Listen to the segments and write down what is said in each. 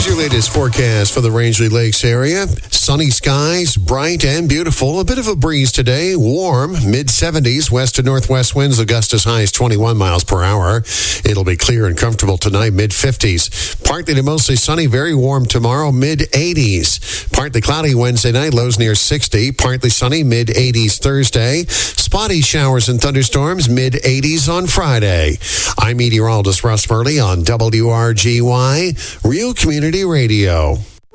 Here's your latest forecast for the Rangeley Lakes area. Sunny skies, bright and beautiful. A bit of a breeze today. Warm, mid-70s. West to northwest winds, will gust as high as 21 miles per hour. It'll be clear and comfortable tonight, mid-50s. Partly to mostly sunny, very warm tomorrow, mid-80s. Partly cloudy Wednesday night, lows near 60. Partly sunny, mid-80s Thursday. Spotty showers and thunderstorms, mid-80s on Friday. I'm meteorologist Russ Murley on WRGY, Real Community Radio.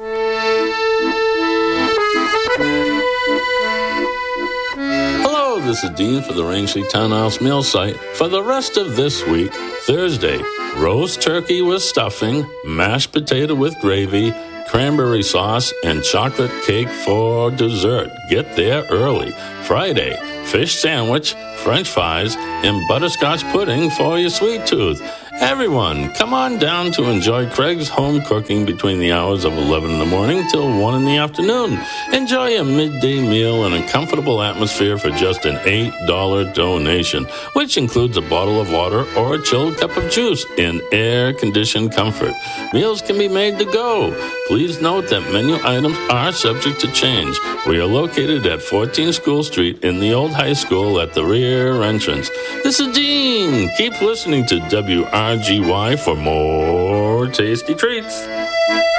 Hello, this is Dean for the Rangeley Townhouse Mail Site. For the rest of this week, Thursday, roast turkey with stuffing, mashed potato with gravy, cranberry sauce, and chocolate cake for dessert. Get there early. Friday, fish sandwich, french fries, and butterscotch pudding for your sweet tooth. Everyone, come on down to enjoy Craig's home cooking between the hours of 11 in the morning till 1 in the afternoon. Enjoy a midday meal in a comfortable atmosphere for just an $8 donation, which includes a bottle of water or a chilled cup of juice in air-conditioned comfort. Meals can be made to go. Please note that menu items are subject to change. We are located at 14 School Street in the old high school at the rear entrance. This is Dean. Keep listening to WRGY for more tasty treats.